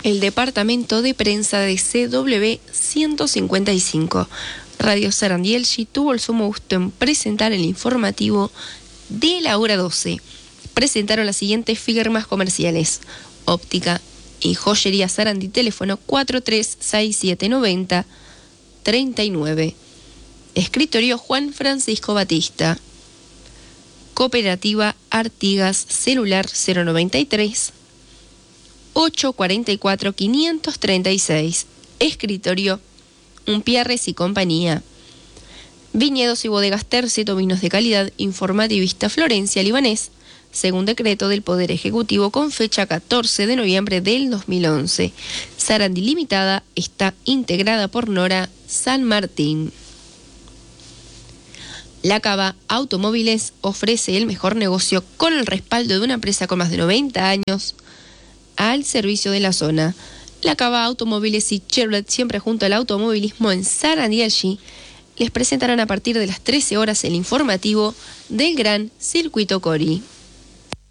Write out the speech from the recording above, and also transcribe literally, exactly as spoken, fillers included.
el departamento de prensa de C W ciento cincuenta y cinco. Radio Sarandí Elchi tuvo el sumo gusto en presentar el informativo de la hora doce. Presentaron las siguientes firmas comerciales: Óptica y Joyería Sarandí, teléfono cuatro tres seis siete nueve cero tres nueve. Escritorio Juan Francisco Batista. Cooperativa Artigas, celular cero noventa y tres, ochocientos cuarenta y cuatro, quinientos treinta y seis. Escritorio Umpierres y Compañía. Viñedos y bodegas Terceto, vinos de calidad. Informativista Florencia Libanés, según decreto del Poder Ejecutivo con fecha catorce de noviembre del dos mil once. Sarandí Limitada está integrada por Nora San Martín. La Cava Automóviles ofrece el mejor negocio con el respaldo de una empresa con más de noventa años al servicio de la zona. La Cava Automóviles y Chevrolet, siempre junto al automovilismo en Sarandí Elchi, les presentarán a partir de las trece horas el informativo del Gran Circuito Cori.